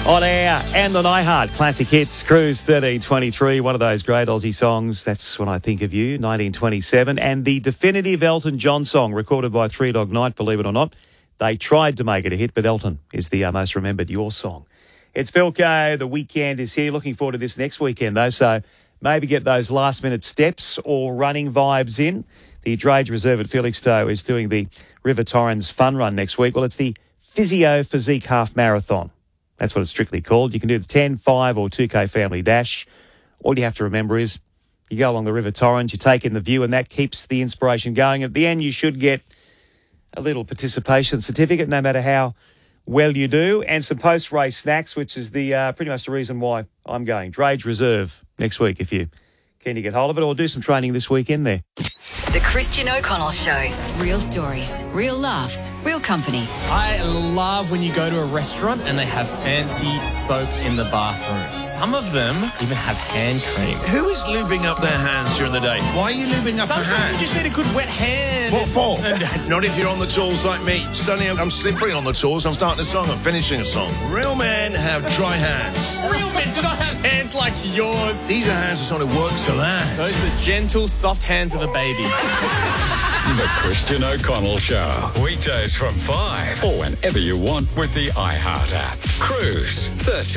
On air and on iHeart, classic hits, Cruise 1323, one of those great Aussie songs, That's When I Think of You, 1927, and the definitive Elton John song, recorded by Three Dog Night, believe it or not. They tried to make it a hit, but Elton is the most remembered Your Song. It's Philco, the weekend is here, looking forward to this next weekend though, so maybe get those last minute steps or running vibes in. The Drage Reserve at Felixstowe is doing the River Torrens Fun Run next week. Well, it's the Physio Physique Half Marathon. That's what it's strictly called. You can do the 10, 5 or 2K family dash. All you have to remember is you go along the River Torrens, you take in the view, and that keeps the inspiration going. At the end, you should get a little participation certificate, no matter how well you do, and some post-race snacks, which is the pretty much the reason why I'm going. Drage Reserve next week if you keen to get hold of it, or do some training this weekend there. The Christian O'Connell Show. Real stories, real laughs, real company. I love when you go to a restaurant and they have fancy soap in the bathroom. Some of them even have hand cream. Who is lubing up their hands during the day? Why are you lubing up Sometimes your hands? you just need a good wet hand. What for? Not if you're on the tools like me. Suddenly I'm slippery on the tools. I'm starting a song. I'm finishing a song. Real men have dry hands. Real men do not have hands like yours. These are hands of someone who works a lot. Those are the gentle, soft hands of a baby. The Christian O'Connell Show. Weekdays from 5 or whenever you want with the iHeart app. Cruise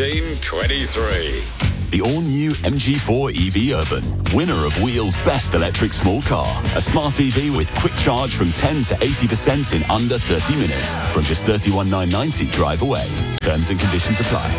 1323. The all-new MG4 EV Urban, winner of Wheel's Best Electric Small Car. A smart EV with quick charge from 10 to 80% in under 30 minutes. From just $31,990 drive away. Terms and conditions apply.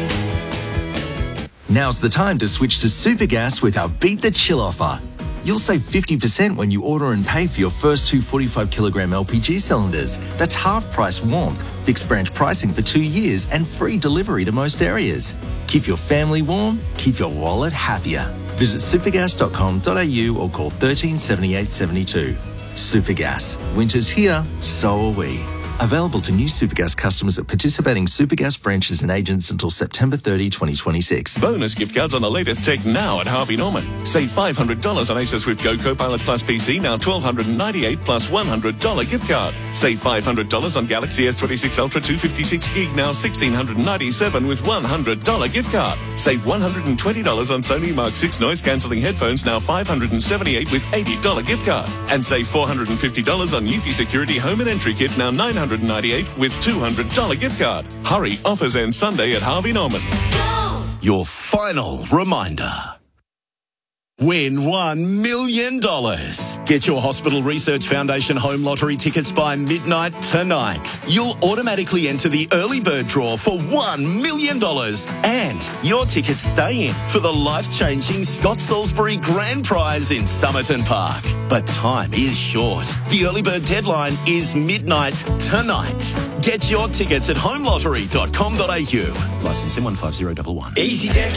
Now's the time to switch to Supergas with our Beat the Chill offer. You'll save 50% when you order and pay for your first two 45-kilogram LPG cylinders. That's half price warmth, fixed branch pricing for 2 years, and free delivery to most areas. Keep your family warm, keep your wallet happier. Visit supergas.com.au or call 137872. Supergas. Winter's here, so are we. Available to new Supergas customers at participating Supergas branches and agents until September 30, 2026. Bonus gift cards on the latest tech now at Harvey Norman. Save $500 on Acer Swift Go Copilot Plus PC, now $1,298 plus $100 gift card. Save $500 on Galaxy S26 Ultra 256 gig, now $1,697 with $100 gift card. Save $120 on Sony Mark 6 noise cancelling headphones, now $578 with $80 gift card. And save $450 on Eufy Security Home and Entry Kit, now $998 with $200 gift card. Hurry, offers end Sunday at Harvey Norman. Your final reminder. Win $1 million. Get your Hospital Research Foundation Home Lottery tickets by midnight tonight. You'll automatically enter the early bird draw for $1 million. And your tickets stay in for the life-changing Scott Salisbury Grand Prize in Somerton Park. But time is short. The early bird deadline is midnight tonight. Get your tickets at homelottery.com.au. Licence M15011. Easy Deck